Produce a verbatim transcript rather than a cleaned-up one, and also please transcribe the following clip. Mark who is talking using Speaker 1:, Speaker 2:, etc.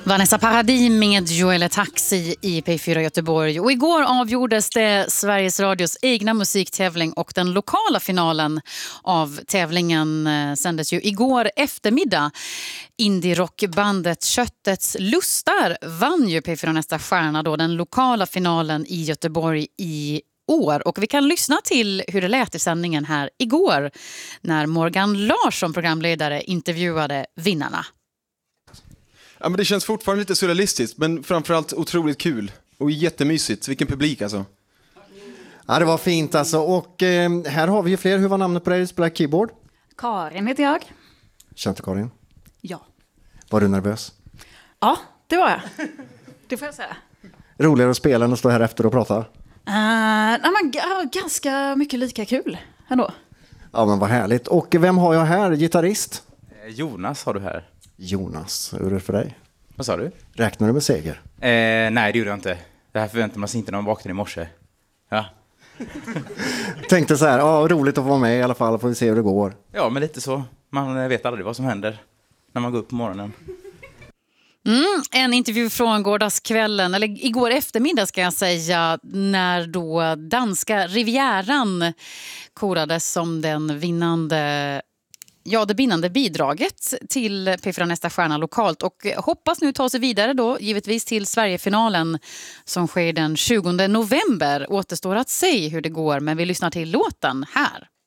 Speaker 1: Vanessa Paradis med Joel Taxi i P fyra Göteborg. Och igår avgjordes det Sveriges Radios egna musiktävling och den lokala finalen av tävlingen sändes ju igår eftermiddag. Indie-rockbandet Köttets Lustar vann ju P fyra Nästa stjärna då den lokala finalen i Göteborg i år. Och vi kan lyssna till hur det lät i sändningen här igår när Morgan Larsson, programledare, intervjuade vinnarna.
Speaker 2: Ja, men det känns fortfarande lite surrealistiskt, men framförallt otroligt kul och jättemysigt. Vilken publik alltså.
Speaker 3: Ja, det var fint alltså. Och eh, här har vi ju fler. Hur var namnet på dig? Spelar keyboard?
Speaker 4: Karin heter jag.
Speaker 3: Känns du, Karin?
Speaker 4: Ja.
Speaker 3: Var du nervös?
Speaker 4: Ja, det var jag. Det får jag säga.
Speaker 3: Roligare att spela än att stå här efter och prata?
Speaker 4: Uh, nej, men, g- ganska mycket lika kul ändå.
Speaker 3: Ja, men vad härligt. Och vem har jag här? Gitarrist?
Speaker 5: Jonas har du här.
Speaker 3: Jonas, hur är det för dig?
Speaker 5: Vad sa du?
Speaker 3: Räknar du med seger?
Speaker 5: Eh, nej, det gjorde jag inte. Det här förväntade man sig inte när man vaknade i morse. Ja.
Speaker 3: Tänkte så här, ja, roligt att få vara med i alla fall. Får vi se hur det går.
Speaker 5: Ja, men lite så. Man vet aldrig vad som händer när man går upp på morgonen.
Speaker 1: Mm, en intervju från gårdagskvällen, eller igår eftermiddag ska jag säga, när då danska Rivieran korades som den vinnande, ja, det vinnande bidraget till P fyra Nästa stjärna lokalt, och hoppas nu ta sig vidare då givetvis till Sverigefinalen som sker den tjugonde november. Återstår att se hur det går, men vi lyssnar till låten här.